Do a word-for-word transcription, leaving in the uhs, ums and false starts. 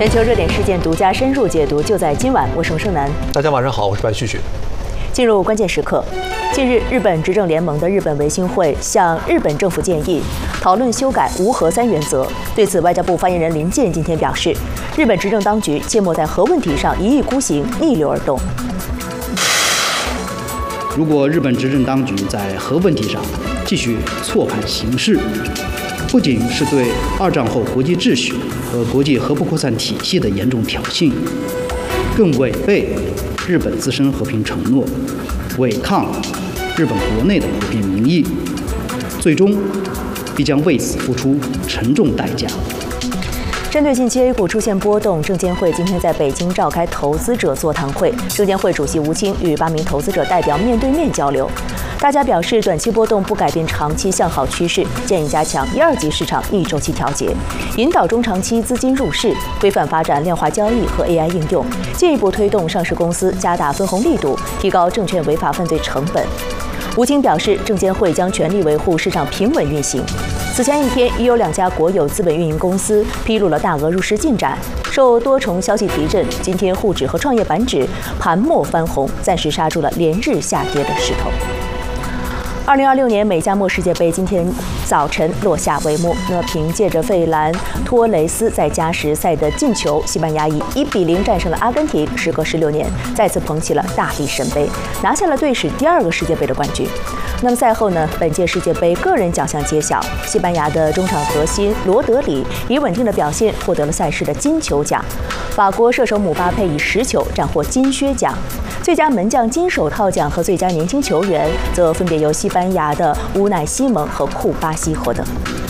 全球热点事件独家深入解读，就在今晚。我是盛南。 大家晚上好，我是白旭旭。 进入关键时刻，近日，日本执政联盟的日本维新会向日本政府建议讨论修改无核三原则。对此，外交部发言人林健今天表示，日本执政当局切莫在核问题上一意孤行、逆流而动。 如果日本执政当局在核问题上继续错判形势，不仅是对二战后国际秩序和国际核不扩散体系的严重挑衅，更违背日本自身和平承诺，违抗日本国内的普遍民意，最终必将为此付出沉重代价。 针对近期 A 股出现波动，证监会今天在北京召开投资者座谈会，证监会主席吴清与八名投资者代表面对面交流。大家表示，短期波动不改变长期向好趋势，建议加强一二级市场逆周期调节，引导中长期资金入市，规范发展量化交易和 A I 应用，进一步推动上市公司加大分红力度，提高证券违法犯罪成本。吴清表示，证监会将全力维护市场平稳运行。此前一天，已有两家国有资本运营公司披露了大额入市进展。受多重消息提振，今天沪指和创业板指盘末翻红，暂时刹住了连日下跌的势头。二零二六年美加墨世界杯今天早晨落下帷幕。那么凭借着费兰托雷斯在加时赛的进球，西班牙以一比零战胜了阿根廷，时隔十六年再次捧起了大力神杯，拿下了队史第二个世界杯的冠军。那么赛后呢，本届世界杯个人奖项揭晓，西班牙的中场核心罗德里以稳定的表现获得了赛事的金球奖，法国射手姆巴佩以十球斩获金靴奖。最佳门将金手套奖和最佳年轻球员则分别由西班牙的乌奈西蒙和库巴西获得。